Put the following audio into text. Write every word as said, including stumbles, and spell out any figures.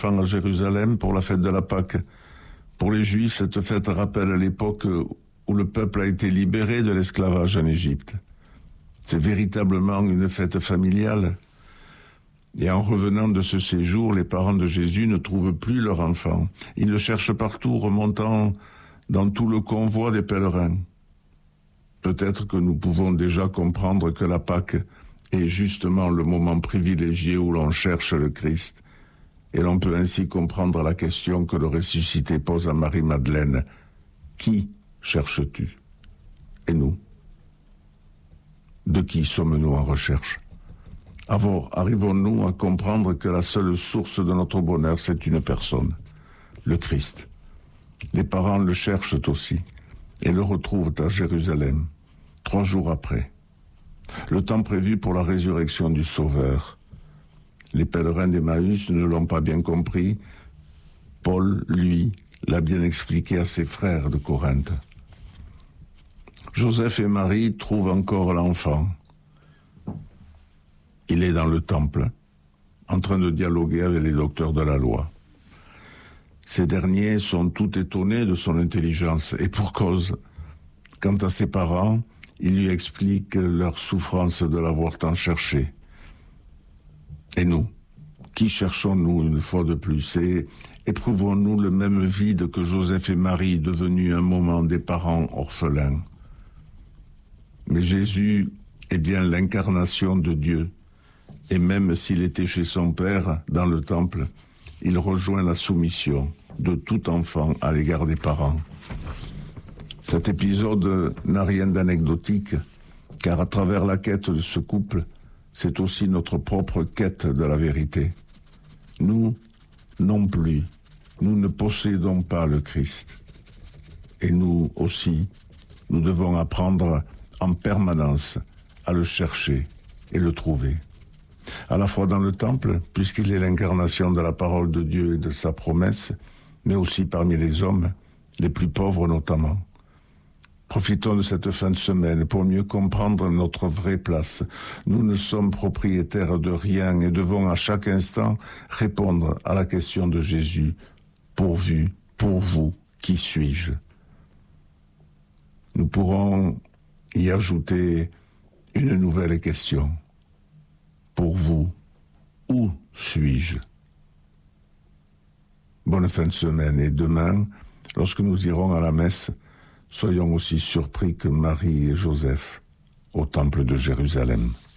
à Jérusalem pour la fête de la Pâque. Pour les Juifs, cette fête rappelle l'époque où le peuple a été libéré de l'esclavage en Égypte. C'est véritablement une fête familiale. Et en revenant de ce séjour, les parents de Jésus ne trouvent plus leur enfant. Ils le cherchent partout, remontant dans tout le convoi des pèlerins. Peut-être que nous pouvons déjà comprendre que la Pâque est justement le moment privilégié où l'on cherche le Christ. Et l'on peut ainsi comprendre la question que le ressuscité pose à Marie-Madeleine. Qui cherches-tu? Et nous? De qui sommes-nous en recherche? Alors, arrivons-nous à comprendre que la seule source de notre bonheur, c'est une personne, le Christ. Les parents le cherchent aussi et le retrouvent à Jérusalem, trois jours après. Le temps prévu pour la résurrection du Sauveur. Les pèlerins d'Emmaüs ne l'ont pas bien compris. Paul, lui, l'a bien expliqué à ses frères de Corinthe. Joseph et Marie trouvent encore l'enfant. Il est dans le temple, en train de dialoguer avec les docteurs de la loi. Ces derniers sont tout étonnés de son intelligence, et pour cause. Quant à ses parents, il lui explique leur souffrance de l'avoir tant cherché. Et nous, qui cherchons-nous une fois de plus? Et éprouvons-nous le même vide que Joseph et Marie, devenus un moment des parents orphelins? Mais Jésus est bien l'incarnation de Dieu. Et même s'il était chez son Père, dans le temple, il rejoint la soumission de tout enfant à l'égard des parents. Cet épisode n'a rien d'anecdotique, car à travers la quête de ce couple, c'est aussi notre propre quête de la vérité. Nous, non plus, nous ne possédons pas le Christ. Et nous aussi, nous devons apprendre en permanence à le chercher et le trouver. À la fois dans le temple, puisqu'il est l'incarnation de la parole de Dieu et de sa promesse, mais aussi parmi les hommes, les plus pauvres notamment. Profitons de cette fin de semaine pour mieux comprendre notre vraie place. Nous ne sommes propriétaires de rien et devons à chaque instant répondre à la question de Jésus. Pourvu, pour vous, qui suis-je? Nous pourrons y ajouter une nouvelle question. Pour vous, où suis-je? Bonne fin de semaine et demain, lorsque nous irons à la messe, soyons aussi surpris que Marie et Joseph au temple de Jérusalem.